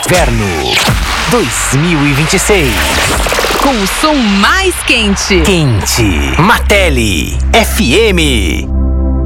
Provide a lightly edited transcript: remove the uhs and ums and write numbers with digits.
Inverno 2026. Com o som mais quente. Quente. Mateli FM.